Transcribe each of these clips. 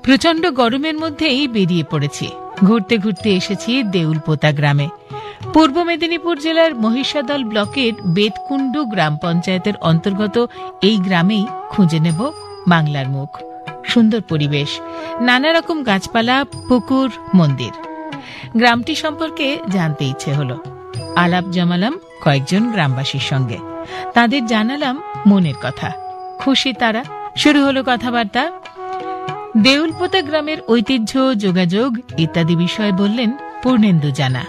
প্রচন্ড গরমের মধ্যেই বেরিয়ে পড়েছি। ঘুরতে ঘুরতে এসেছি দেউলপোতা গ্রামে। পূর্ব মেদিনীপুর জেলার মহিষাদল ব্লকের বেতকুণ্ডু গ্রাম পঞ্চায়েতের অন্তর্গত এই গ্রামেই খুঁজে নেব বাংলার মুখ। সুন্দর পরিবেশ, নানা রকম গাছপালা, পুকুর, মন্দির। গ্রামটি সম্পর্কে জানতে ইচ্ছে হলো। আলাপ জমালাম কয়েকজন গ্রামবাসীর সঙ্গে, তাদের জানালাম মনের কথা। খুশি তারা। শুরু হলো কথাবার্তা। দেউলপোতা গ্রামের ঐতিহ্য, যোগাযোগ ইত্যাদি বিষয়ে বললেন পূর্ণেন্দু জানা।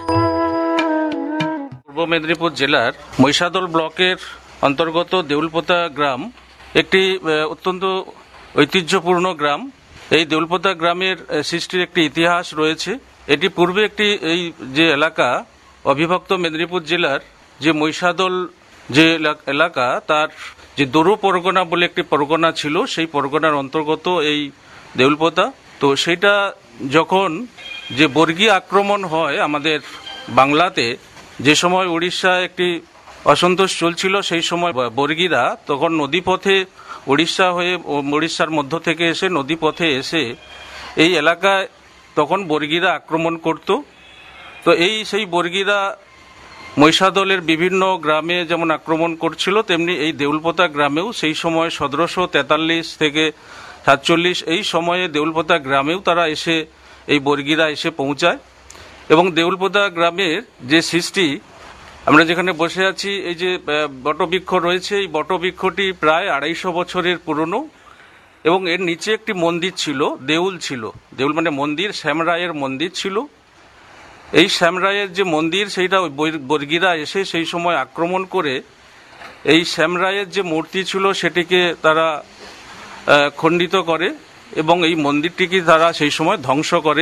পূর্ব মেদিনীপুর জেলার মহিষাদল ব্লকের অন্তর্গত দেউলপোতা গ্রাম একটি অত্যন্ত ঐতিহ্যপূর্ণ গ্রাম। এই দেউলপোতা গ্রামের সৃষ্টির একটি ইতিহাস রয়েছে। এটি পূর্বে একটি এই যে এলাকা অবিভক্ত মেদিনীপুর জেলার যে মহিষাদল যে এলাকা, তার যে দরু পরগনা বলে একটি পরগনা ছিল, সেই পরগনার অন্তর্গত এই দেউলপোতা। তো সেইটা যখন যে বর্গী আক্রমণ হয় আমাদের বাংলাতে, যে সময় উড়িষ্যায় একটি অসন্তোষ চলছিল, সেই সময় বর্গীরা তখন নদীপথে উড়িষ্যা হয়ে উড়িষ্যার মধ্য থেকে এসে নদীপথে এসে এই এলাকায় তখন বর্গীরা আক্রমণ করত। তো সেই বর্গীরা মহিষাদলের বিভিন্ন গ্রামে যেমন আক্রমণ করছিল, তেমনি এই দেউলপোতা গ্রামেও সেই সময় 1743 থেকে 47 এই সময়ে দেউলপোতা গ্রামেও তারা এসে এই বর্গীরা এসে পৌঁছায়। এবং দেউলপোতা গ্রামের যে সৃষ্টি, আমরা যেখানে বসে আছি, এই যে বটবৃক্ষ রয়েছে, এই বটবৃক্ষটি প্রায় 250 বছরের পুরনো। এবং এর নিচে একটি মন্দির ছিল, দেউল ছিল। দেউল মানে মন্দির, শ্যামরায়ের মন্দির ছিল। এই শ্যামরায়ের যে মন্দির, সেইটা বর্গীরা এসে সেই সময় আক্রমণ করে এই শ্যামরায়ের যে মূর্তি ছিল সেটিকে তারা খণ্ডিত করে এবং এই মন্দিরটিকে তারা সেই সময় ধ্বংস করে।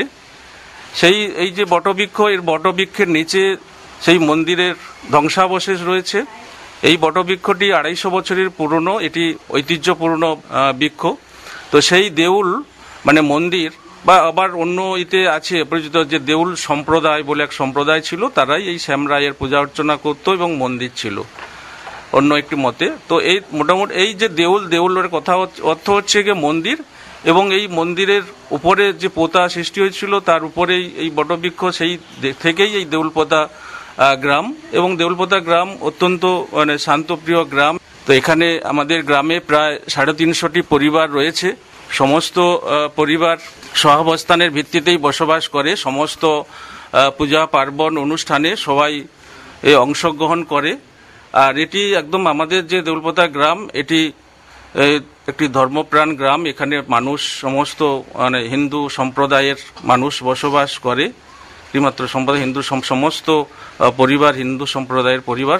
এই যে বটবৃক্ষ, এর বটবৃক্ষের নিচে সেই মন্দিরের ধ্বংসাবশেষ রয়েছে। এই বটবৃক্ষটি 250 বছরের পুরনো, এটি ঐতিহ্যপূর্ণ বৃক্ষ। তো সেই দেউল মানে মন্দির, বা আবার অন্য আছে পরিচিত যে দেউল সম্প্রদায় বলে এক সম্প্রদায় ছিল, তারাই এই শ্যামরায়ের পূজা অর্চনা করত এবং মন্দির ছিল অন্য একটি মতে। তো এই মোটামুটি এই যে দেউলের কথা অর্থ হচ্ছে গিয়ে মন্দির, এবং এই মন্দিরের উপরে যে পোতা সৃষ্টি হয়েছিল তার উপরেই এই বটবৃক্ষ, সেই থেকেই এই দেউলপোতা গ্রাম। এবং দেউলপোতা গ্রাম অত্যন্ত মানে শান্তপ্রিয় গ্রাম। তো এখানে আমাদের গ্রামে প্রায় 350টি পরিবার রয়েছে। সমস্ত পরিবার সহাবস্থানের ভিত্তিতেই বসবাস করে। সমস্ত পূজা পার্বণ অনুষ্ঠানে সবাই অংশগ্রহণ করে। আর এটি একদম আমাদের যে দেউলপোতা গ্রাম, এটি একটি ধর্মপ্রাণ গ্রাম। এখানে মানুষ সমস্ত মানে হিন্দু সম্প্রদায়ের মানুষ বসবাস করে। মাত্র সম্প্রদায় হিন্দু, সমস্ত পরিবার হিন্দু সম্প্রদায়ের পরিবার